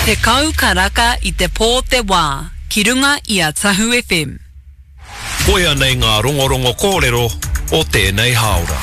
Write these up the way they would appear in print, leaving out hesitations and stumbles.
Te kau karaka I te pō te wā, ki runga I a Tahu FM. Koia nei ngā rongorongo kōrero o tēnei haora.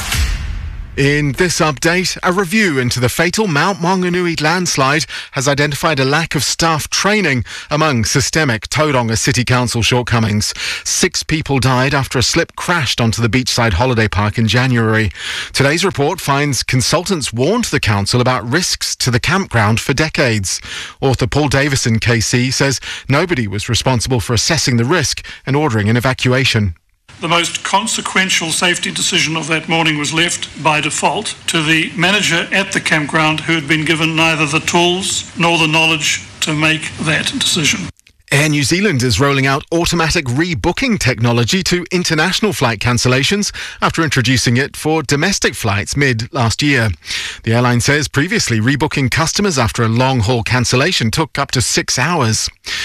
In this update, a review into the fatal Mount Maunganui landslide has identified a lack of staff training among systemic Tauranga City Council shortcomings. 6 people died after a slip crashed onto the beachside holiday park in January. Today's report finds consultants warned the council about risks to the campground for decades. Author Paul Davison KC says nobody was responsible for assessing the risk and ordering an evacuation. The most consequential safety decision of that morning was left by default to the manager at the campground who had been given neither the tools nor the knowledge to make that decision. Air New Zealand is rolling out automatic rebooking technology to international flight cancellations after introducing it for domestic flights mid-last year. The airline says previously rebooking customers after a long-haul cancellation took up to 6 hours.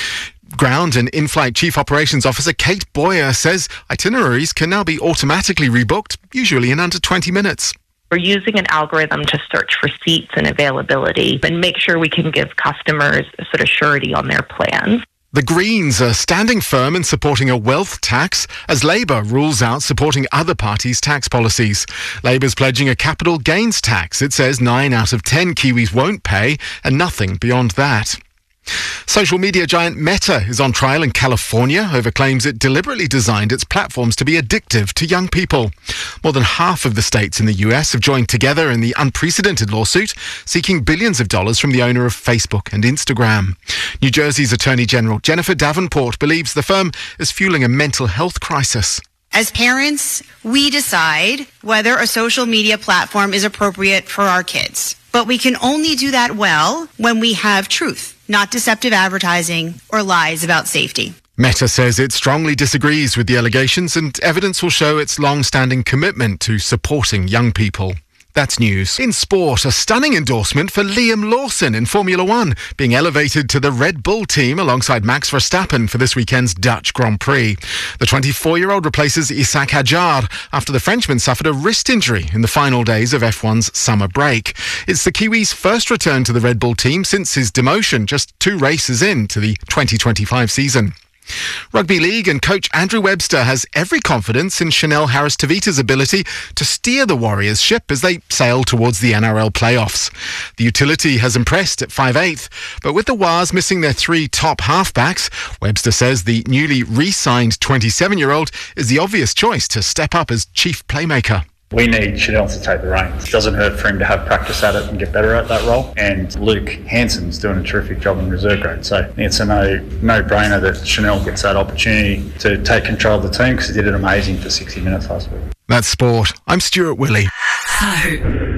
Ground and in-flight Chief Operations Officer Kate Boyer says itineraries can now be automatically rebooked, usually in under 20 minutes. We're using an algorithm to search for seats and availability and make sure we can give customers a sort of surety on their plans. The Greens are standing firm in supporting a wealth tax as Labour rules out supporting other parties' tax policies. Labour's pledging a capital gains tax. It says 9 out of 10 Kiwis won't pay and nothing beyond that. Social media giant Meta is on trial in California over claims it deliberately designed its platforms to be addictive to young people. More than half of the states in the US have joined together in the unprecedented lawsuit, seeking billions of dollars from the owner of Facebook and Instagram. New Jersey's Attorney General Jennifer Davenport believes the firm is fueling a mental health crisis. As parents, we decide whether a social media platform is appropriate for our kids. But we can only do that well when we have truth, not deceptive advertising or lies about safety. Meta says it strongly disagrees with the allegations and evidence will show its long-standing commitment to supporting young people. That's news. In sport, a stunning endorsement for Liam Lawson in Formula One, being elevated to the Red Bull team alongside Max Verstappen for this weekend's Dutch Grand Prix. The 24-year-old replaces Isaac Hadjar after the Frenchman suffered a wrist injury in the final days of F1's summer break. It's the Kiwis' first return to the Red Bull team since his demotion just 2 races into the 2025 season. Rugby League and coach Andrew Webster has every confidence in Chanel Harris-Tavita's ability to steer the Warriors' ship as they sail towards the NRL playoffs. The utility has impressed at 5'8", but with the Wars missing their 3 top halfbacks, Webster says the newly re-signed 27-year-old is the obvious choice to step up as chief playmaker. We need Chanel to take the reins. It doesn't hurt for him to have practice at it and get better at that role. And Luke Hansen's doing a terrific job in reserve grade. So it's a no-brainer that Chanel gets that opportunity to take control of the team because he did it amazing for 60 minutes last week. That's sport. I'm Stuart Willey.